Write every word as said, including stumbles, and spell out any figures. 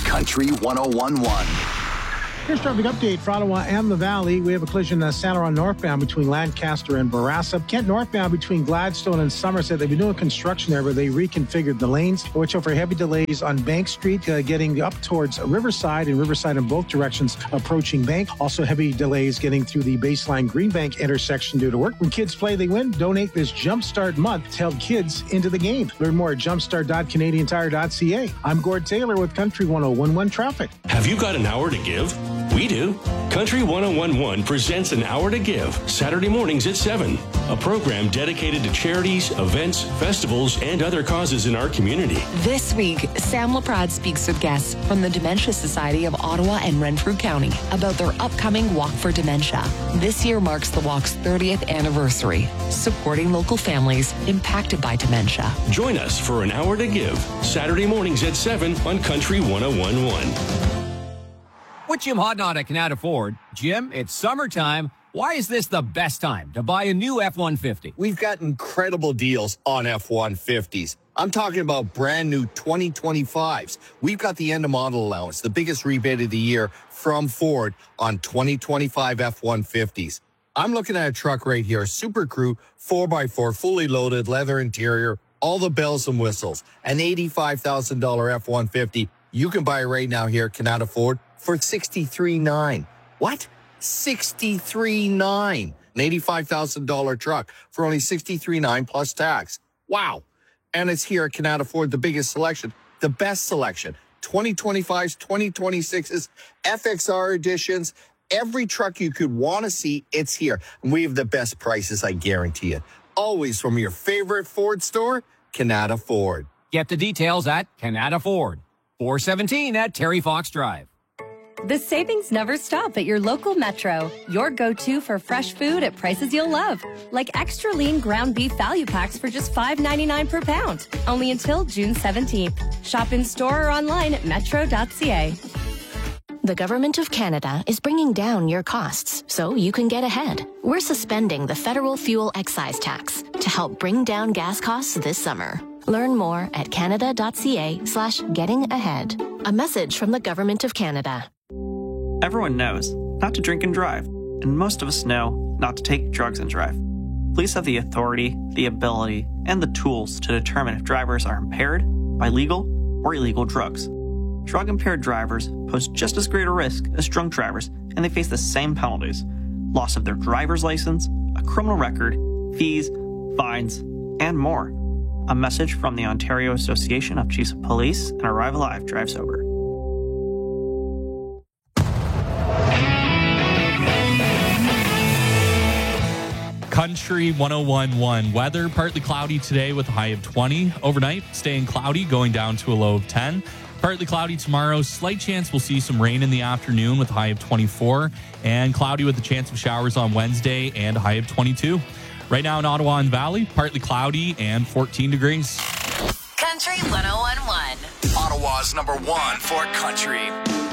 Country one oh one point one. Here's traffic update for Ottawa and the Valley. We have a collision uh, Saint Laurent northbound between Lancaster and Barossa. Kent northbound between Gladstone and Somerset. They've been doing construction there, but they reconfigured the lanes. Watch out for heavy delays on Bank Street, uh, getting up towards Riverside and Riverside in both directions, approaching Bank. Also heavy delays getting through the Baseline Greenbank intersection due to work. When kids play, they win. Donate this Jumpstart month to help kids into the game. Learn more at jumpstart dot canadian tire dot c a. I'm Gord Taylor with Country one oh one point one Traffic. Have you got an hour to give? We do. Country one oh one point one presents An Hour to Give, Saturday mornings at seven. A program dedicated to charities, events, festivals, and other causes in our community. This week, Sam Laprade speaks with guests from the Dementia Society of Ottawa and Renfrew County about their upcoming Walk for Dementia. This year marks the walk's thirtieth anniversary, supporting local families impacted by dementia. Join us for An Hour to Give, Saturday mornings at seven on Country one oh one point one. With Jim Hodnott at Canada Ford. Jim, it's summertime. Why is this the best time to buy a new F one fifty? We've got incredible deals on F one fifties. I'm talking about brand new twenty twenty-fives. We've got the end of model allowance, the biggest rebate of the year from Ford on twenty twenty-five F one fifties. I'm looking at a truck right here, Super Crew four by four, fully loaded, leather interior, all the bells and whistles. An eighty-five thousand dollars F one fifty. You can buy it right now here at Canada Ford for sixty-three thousand nine hundred dollars. What? sixty-three thousand nine hundred dollars. An eighty-five thousand dollars truck for only sixty-three thousand nine hundred dollars plus tax. Wow. And it's here at Canada Ford, the biggest selection, the best selection. twenty twenty-fives, twenty twenty-sixes, F X R editions, every truck you could want to see, it's here. And we have the best prices, I guarantee it. Always from your favorite Ford store, Canada Ford. Get the details at Canada Ford. four seventeen at Terry Fox Drive. The savings never stop at your local Metro. Your go-to for fresh food at prices you'll love. Like extra lean ground beef value packs for just five ninety-nine per pound. Only until June seventeenth. Shop in store or online at metro dot c a. The Government of Canada is bringing down your costs so you can get ahead. We're suspending the federal fuel excise tax to help bring down gas costs this summer. Learn more at canada dot c a slash getting ahead. A message from the Government of Canada. Everyone knows not to drink and drive, and most of us know not to take drugs and drive. Police have the authority, the ability, and the tools to determine if drivers are impaired by legal or illegal drugs. Drug-impaired drivers pose just as great a risk as drunk drivers, and they face the same penalties: loss of their driver's license, a criminal record, fees, fines, and more. A message from the Ontario Association of Chiefs of Police and Arrive Alive Drive Sober. Country one oh one point one. Weather, partly cloudy today with a high of twenty. Overnight, staying cloudy, going down to a low of ten. Partly cloudy tomorrow. Slight chance we'll see some rain in the afternoon with a high of twenty-four. And cloudy with a chance of showers on Wednesday and a high of twenty-two. Right now in Ottawa and Valley, partly cloudy and fourteen degrees. Country one oh one point one. Ottawa's number one for country.